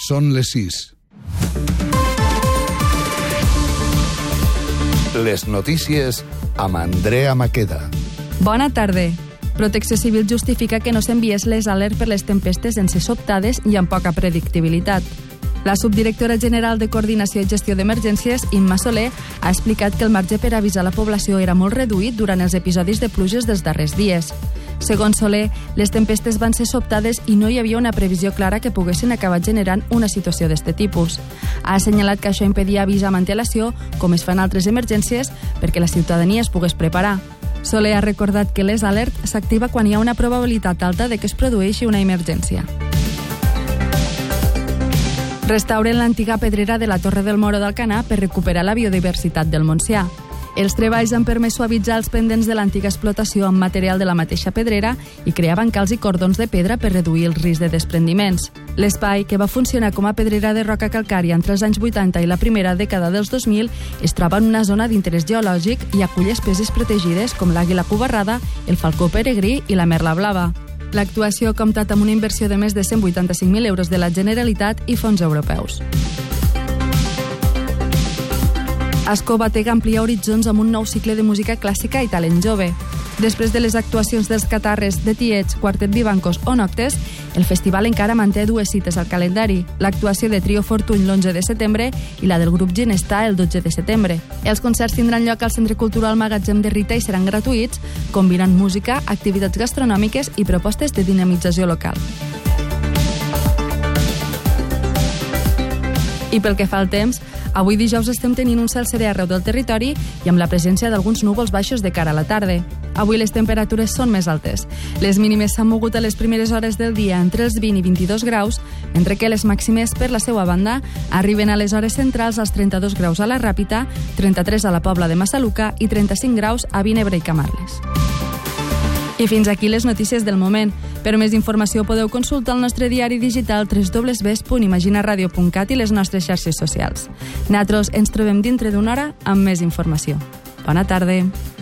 Són les 6. Les notícies amb Andrea Maqueda. Bona tarda. Protecció Civil justifica que no s'enviés les alertes per les tempestes en ser sobtades i amb poca predictibilitat. La subdirectora general de Coordinació i Gestió d'Emergències, Imma Soler, ha explicat que el marge per avisar la població era molt reduït durant els episodis de pluges dels darrers dies. Segons Soler, les tempestes van ser sobtades i no hi havia una previsió clara que poguessin acabar generant una situació d'aquest tipus. Ha assenyalat que això impedia avisar amb antelació, com es fa en altres emergències, perquè la ciutadania es pogués preparar. Soler ha recordat que les alertes s'activa quan hi ha una probabilitat alta de que es produeixi una emergència. Restauren l'antiga pedrera de la Torre del Moro d'Alcanar per recuperar la biodiversitat del Montsià. Els treballs han permès suavitzar els pendents de l'antiga explotació amb material de la mateixa pedrera i crear bancals i cordons de pedra per reduir el risc de desprendiments. L'espai, que va funcionar com a pedrera de roca calcària entre els anys 80 i la primera dècada dels 2000, es troba en una zona d'interès geològic i acull espècies protegides com l'àguila cubarrada, el falcó peregrí i la merla blava. L'actuació ha comptat amb una inversió de més de 185.000 euros de la Generalitat i fons europeus. Ascó Batega amplia horitzons amb un nou cicle de música clàssica i talent jove. Després de les actuacions dels Catarres, de Tiets, Quartet Vivancos o Noctes, el festival encara manté 2 cites al calendari, l'actuació de Trio Fortuny l'11 de setembre i la del grup Ginestar el 12 de setembre. Els concerts tindran lloc al Centre Cultural Magatzem de Rita i seran gratuïts, combinant música, activitats gastronòmiques i propostes de dinamització local. I pel que fa al temps, avui dijous estem tenint un cel serè arreu del territori i amb la presència d'alguns núvols baixos de cara a la tarda. Avui les temperatures són més altes. Les mínimes s'han mogut a les primeres hores del dia entre els 20 i 22 graus, mentre que les màximes, per la seva banda, arriben a les hores centrals als 32 graus a la Ràpita, 33 a la Pobla de Massaluca i 35 graus a Vinebre i Camarles. I fins aquí les notícies del moment. Per més informació podeu consultar el nostre diari digital www.imaginaradio.cat i les nostres xarxes socials. Nosaltres ens trobem dintre d'una hora amb més informació. Bona tarda.